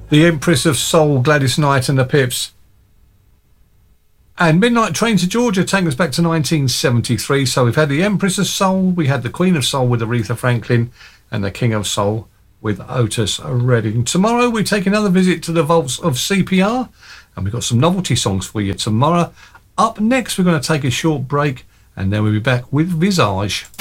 The Empress of Soul, Gladys Knight and the Pips. And Midnight Train to Georgia taking us back to 1973. So we've had the Empress of Soul, we had the Queen of Soul with Aretha Franklin, and the King of Soul with Otis Redding. Tomorrow we take another visit to the vaults of CPR, and we've got some novelty songs for you tomorrow. Up next, we're going to take a short break, and then we'll be back with Visage.